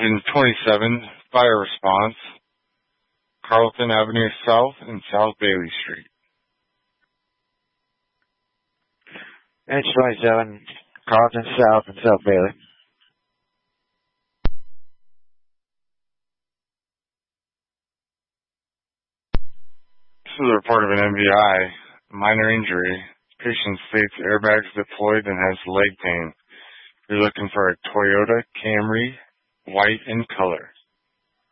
Engine 27, fire response, Carlton Avenue South and South Bailey Street. Engine 27, Carlton South and South Bailey. This is a report of an MVI, minor injury. Patient states airbags deployed and has leg pain. You're looking for a Toyota Camry, white in color.